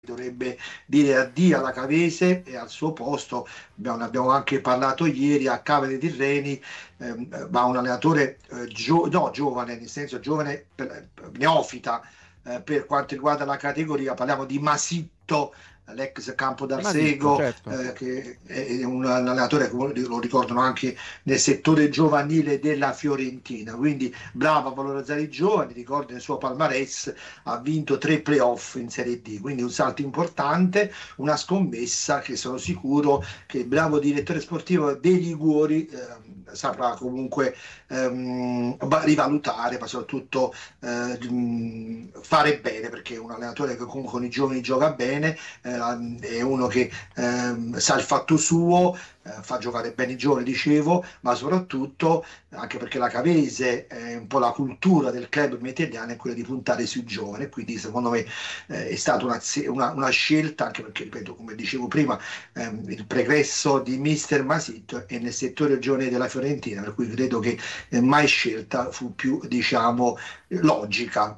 dovrebbe dire addio alla Cavese e al suo posto, ne abbiamo anche parlato ieri, a Cave dei Tirreni va un allenatore no, giovane, nel senso giovane, neofita per quanto riguarda la categoria, parliamo di Masitto, l'ex Campo Masitto, d'Arsego, certo. che è un allenatore che lo ricordano anche nel settore giovanile della Fiorentina, quindi bravo a valorizzare i giovani, ricordo nel suo palmarès ha vinto 3 playoff in Serie D, quindi un salto importante, una scommessa che sono sicuro che il bravo direttore sportivo dei Liguori saprà comunque rivalutare, ma soprattutto fare bene, perché è un allenatore che comunque con i giovani gioca bene, è uno che sa il fatto suo, fa giocare bene i giovani, dicevo, ma soprattutto anche perché la Cavese, un po' la cultura del club italiano è quella di puntare sui giovani, quindi secondo me è stata una scelta, anche perché, ripeto, come dicevo prima, il pregresso di Mister Masito è nel settore giovane della Fiorentina, per cui credo che mai scelta fu più, diciamo, logica.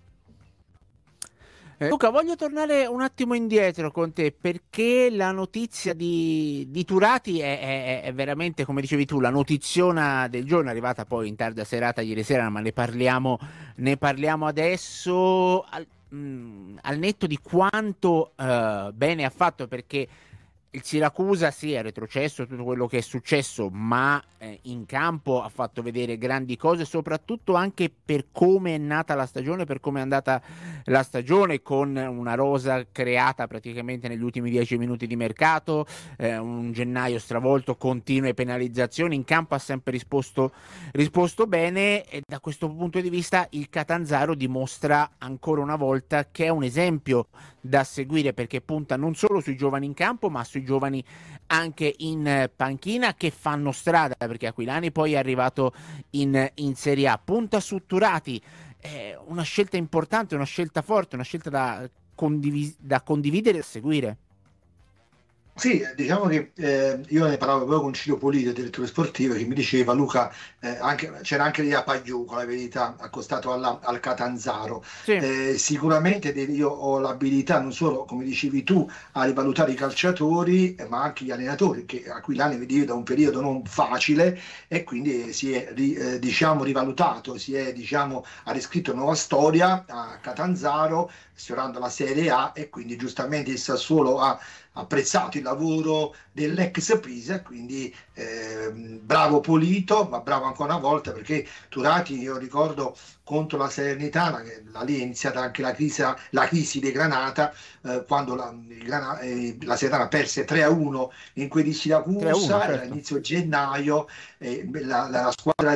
Luca, voglio tornare un attimo indietro con te perché la notizia di Turati è veramente, come dicevi tu, la notiziona del giorno, è arrivata poi in tarda serata ieri sera, ma ne parliamo adesso al netto di quanto bene ha fatto, perché il Siracusa sì, è retrocesso tutto quello che è successo, ma in campo ha fatto vedere grandi cose, soprattutto anche per come è nata la stagione, per come è andata la stagione, con una rosa creata praticamente negli ultimi 10 minuti di mercato, un gennaio stravolto, continue penalizzazioni. In campo ha sempre risposto bene, e da questo punto di vista il Catanzaro dimostra ancora una volta che è un esempio da seguire, perché punta non solo sui giovani in campo ma sui giovani anche in panchina, che fanno strada, perché Aquilani poi è arrivato in Serie A, punta su Turati, una scelta importante, una scelta forte, una scelta da condividere e seguire. Sì, diciamo che io ne parlavo proprio con Ciro Polito, direttore sportivo, che mi diceva Luca, c'era anche lì a Pagliuco, la verità, accostato al Catanzaro. Sì. Sicuramente io ho l'abilità non solo, come dicevi tu, a rivalutare i calciatori, ma anche gli allenatori, che Aquilani vedi da un periodo non facile e quindi si è diciamo, rivalutato, diciamo, ha riscritto nuova storia a Catanzaro, sfiorando la Serie A, e quindi giustamente il Sassuolo ha apprezzato il lavoro dell'ex Pisa, quindi bravo Polito, ma bravo ancora una volta, perché Turati, io ricordo contro la Salernitana, che da lì è iniziata anche la crisi dei Granata, quando la Salernitana perse 3-1 in quei di 3-1, Siracusa, era certo. inizio gennaio, la squadra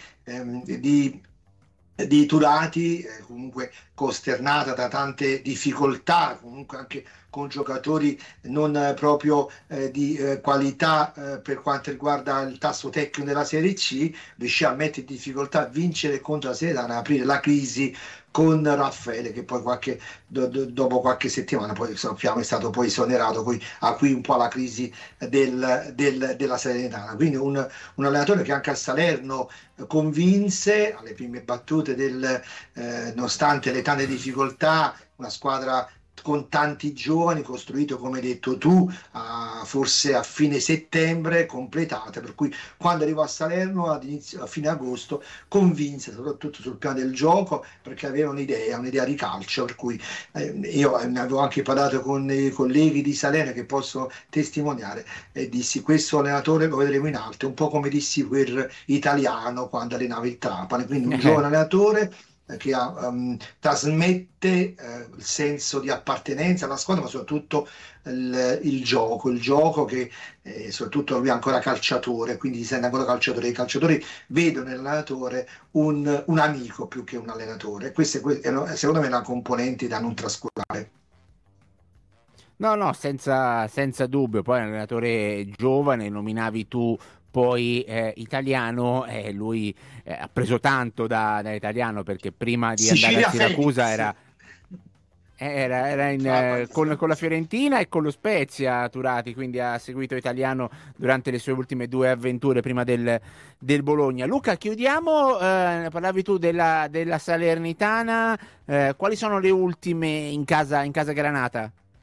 di Turati, comunque costernata da tante difficoltà, comunque anche con giocatori non proprio di qualità per quanto riguarda il tasso tecnico della Serie C, riuscì a mettere in difficoltà, a vincere contro la Serie A, aprire la crisi con Raffaele, che poi dopo qualche settimana poi sappiamo è stato poi esonerato, poi a cui un po' la crisi della Salernitana. Quindi un allenatore che anche a Salerno convinse alle prime battute nonostante le tante difficoltà, una squadra con tanti giovani, costruito come hai detto tu, forse a fine settembre, completate, per cui quando arrivò a Salerno a fine agosto convinse soprattutto sul piano del gioco, perché aveva un'idea di calcio, per cui io ne avevo anche parlato con i colleghi di Salerno che possono testimoniare, e dissi questo allenatore lo vedremo in alto, un po' come dissi per Italiano quando allenava il Trapani, quindi un giovane allenatore che trasmette il senso di appartenenza alla squadra, ma soprattutto il gioco che soprattutto lui è ancora calciatore, quindi si sente ancora calciatore. I calciatori vedono nell'allenatore un amico più che un allenatore. Questa è secondo me una componente da non trascurare. No, no, senza dubbio. Poi è un allenatore giovane, nominavi tu poi Italiano, lui ha preso tanto da Italiano, perché prima di andare a Sicilia Siracusa Felix, era Trapani, con la Fiorentina e con lo Spezia Turati, quindi ha seguito Italiano durante le sue ultime due avventure prima del Bologna. Luca, chiudiamo, parlavi tu della Salernitana, quali sono le ultime in casa Granata?